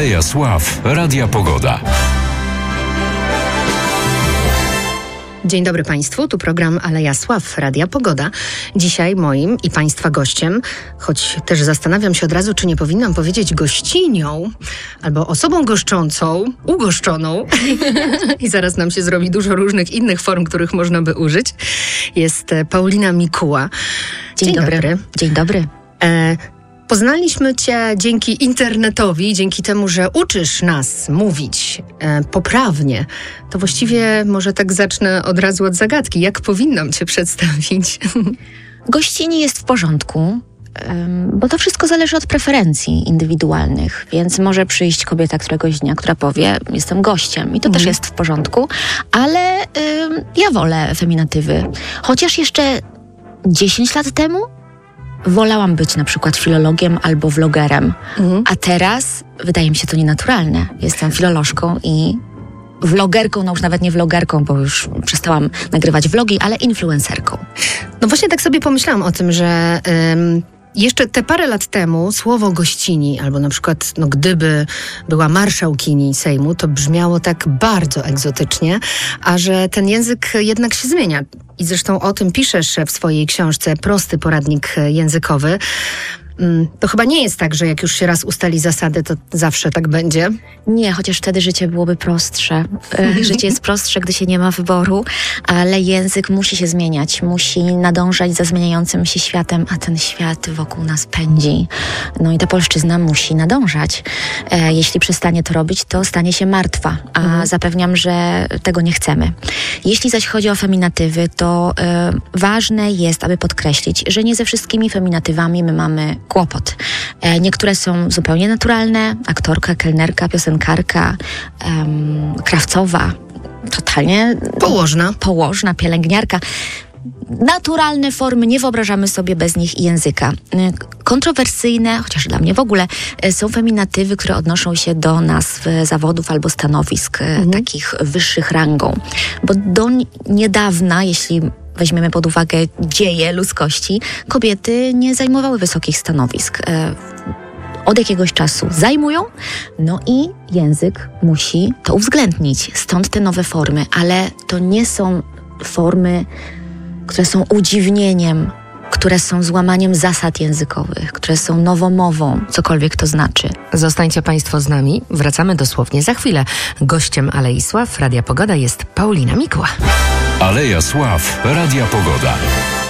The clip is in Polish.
Aleja Sław, Radia Pogoda. Dzień dobry Państwu, tu program Aleja Sław, Radia Pogoda. Dzisiaj moim i Państwa gościem, choć też zastanawiam się od razu, czy nie powinnam powiedzieć gościnią, albo osobą goszczącą, ugoszczoną, i zaraz nam się zrobi dużo różnych innych form, których można by użyć, jest Paulina Mikuła. Dzień dobry. Dzień dobry. Poznaliśmy Cię dzięki internetowi, dzięki temu, że uczysz nas mówić poprawnie. To właściwie może tak zacznę od razu od zagadki. Jak powinnam Cię przedstawić? Gościni jest w porządku, bo to wszystko zależy od preferencji indywidualnych, więc może przyjść kobieta któregoś dnia, która powie, jestem gościem i to też jest w porządku, ale ja wolę feminatywy. Chociaż jeszcze 10 lat temu wolałam być na przykład filologiem albo vlogerem, a teraz wydaje mi się to nienaturalne. Jestem filolożką i vlogerką, no już nawet nie vlogerką, bo już przestałam nagrywać vlogi, ale influencerką. No właśnie tak sobie pomyślałam o tym, że jeszcze te parę lat temu słowo gościni, albo na przykład gdyby była marszałkini Sejmu, to brzmiało tak bardzo egzotycznie, a że ten język jednak się zmienia. I zresztą o tym piszesz w swojej książce Prosty poradnik językowy. To chyba nie jest tak, że jak już się raz ustali zasady, to zawsze tak będzie? Nie, chociaż wtedy życie byłoby prostsze. Życie jest prostsze, gdy się nie ma wyboru, ale język musi się zmieniać, musi nadążać za zmieniającym się światem, a ten świat wokół nas pędzi. No i ta polszczyzna musi nadążać. Jeśli przestanie to robić, to stanie się martwa, a zapewniam, że tego nie chcemy. Jeśli zaś chodzi o feminatywy, to ważne jest, aby podkreślić, że nie ze wszystkimi feminatywami my mamy kłopot. Niektóre są zupełnie naturalne. Aktorka, kelnerka, piosenkarka, krawcowa, totalnie położna, pielęgniarka. Naturalne formy, nie wyobrażamy sobie bez nich języka. Kontrowersyjne, chociaż dla mnie w ogóle, są feminatywy, które odnoszą się do nazw zawodów albo stanowisk takich wyższych rangą. Bo do niedawna, jeśli weźmiemy pod uwagę dzieje ludzkości, kobiety nie zajmowały wysokich stanowisk. Od jakiegoś czasu zajmują, no i język musi to uwzględnić. Stąd te nowe formy, ale to nie są formy, które są udziwnieniem, które są złamaniem zasad językowych, które są nowomową, cokolwiek to znaczy. Zostańcie Państwo z nami, wracamy dosłownie za chwilę. Gościem Alei Sław, Radia Pogoda jest Paulina Mikuła. Aleja Sław, Radia Pogoda.